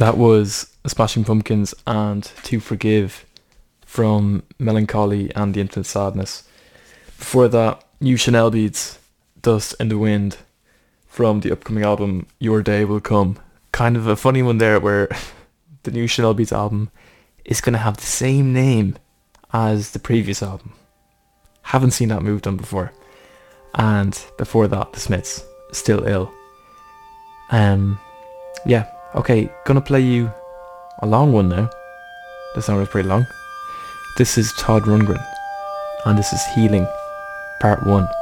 That was Smashing Pumpkins and To Forgive from Melancholy and the Infinite Sadness. Before that, New Chanel Beats, Dust in the Wind from the upcoming album Your Day Will Come. Kind of a funny one there where the new Chanel Beats album is going to have the same name as the previous album. Haven't seen that move done before. And before that, The Smiths, Still Ill. Yeah, okay, gonna play you a long one now. This song is pretty long. This is Todd Rundgren, and this is Healing, Part 1.